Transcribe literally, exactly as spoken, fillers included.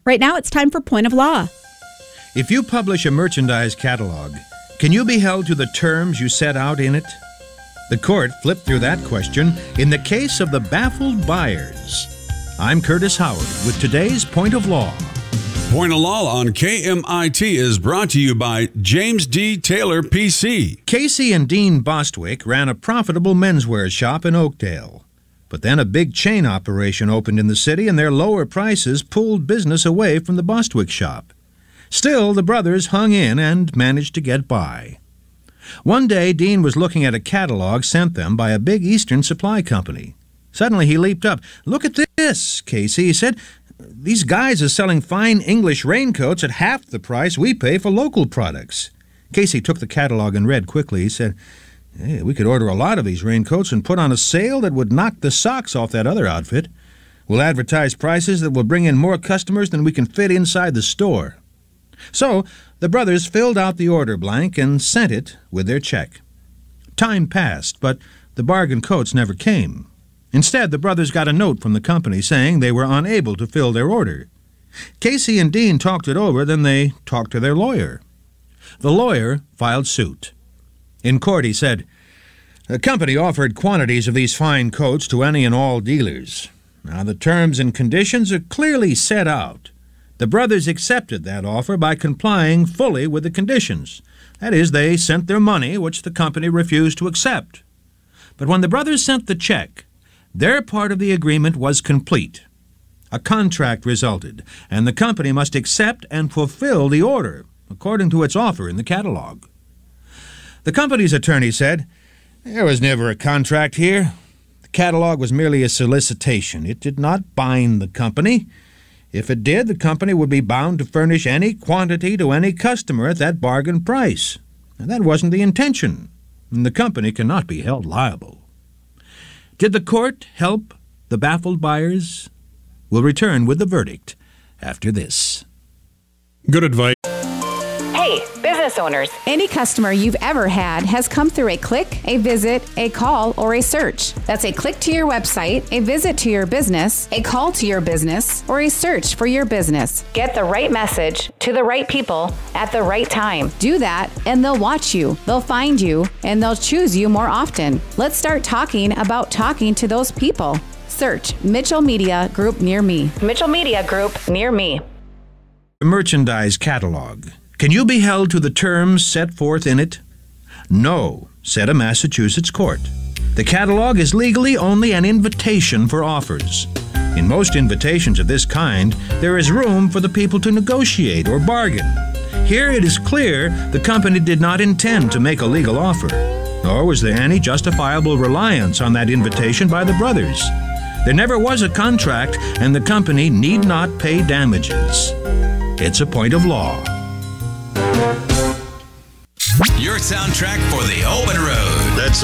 Right now, it's time for Point of Law. If you publish a merchandise catalog, can you be held to the terms you set out in it? The court flipped through that question in the case of the baffled buyers. I'm Curtis Howard with today's Point of Law. Point of Law on K M I T is brought to you by James D. Taylor, P C. Casey and Dean Bostwick ran a profitable menswear shop in Oakdale. But then a big chain operation opened in the city, and their lower prices pulled business away from the Bostwick shop. Still, the brothers hung in and managed to get by. One day, Dean was looking at a catalog sent them by a big Eastern supply company. Suddenly, he leaped up. "Look at this, Casey," he said. "These guys are selling fine English raincoats at half the price we pay for local products." Casey took the catalog and read quickly. He said, "Hey, we could order a lot of these raincoats and put on a sale that would knock the socks off that other outfit. We'll advertise prices that will bring in more customers than we can fit inside the store." So, the brothers filled out the order blank and sent it with their check. Time passed, but the bargain coats never came. Instead, the brothers got a note from the company saying they were unable to fill their order. Casey and Dean talked it over, then they talked to their lawyer. The lawyer filed suit. In court, he said, "The company offered quantities of these fine coats to any and all dealers. Now, the terms and conditions are clearly set out. The brothers accepted that offer by complying fully with the conditions. That is, they sent their money, which the company refused to accept. But when the brothers sent the check, their part of the agreement was complete. A contract resulted, and the company must accept and fulfill the order, according to its offer in the catalog." The company's attorney said, "There was never a contract here. The catalog was merely a solicitation. It did not bind the company. If it did, the company would be bound to furnish any quantity to any customer at that bargain price. And that wasn't the intention, and the company cannot be held liable." Did the court help the baffled buyers? We'll return with the verdict after this. Good advice. Hey, business owners. Any customer you've ever had has come through a click, a visit, a call, or a search. That's a click to your website, a visit to your business, a call to your business, or a search for your business. Get the right message to the right people at the right time. Do that, and they'll watch you, they'll find you, and they'll choose you more often. Let's start talking about talking to those people. Search Mitchell Media Group near me. Mitchell Media Group near me. Merchandise catalog. Can you be held to the terms set forth in it? No, said a Massachusetts court. The catalog is legally only an invitation for offers. In most invitations of this kind, there is room for the people to negotiate or bargain. Here it is clear the company did not intend to make a legal offer, nor was there any justifiable reliance on that invitation by the brothers. There never was a contract, and the company need not pay damages. It's a point of law. Your soundtrack for the open road. That's